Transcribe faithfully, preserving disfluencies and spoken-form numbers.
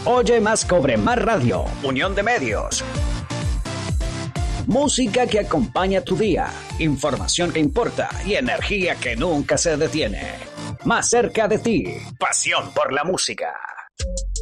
Oye Más Cobre Más Radio, Unión de Medios. Música que acompaña tu día, información que importa y energía que nunca se detiene. Más cerca de ti, pasión por la música.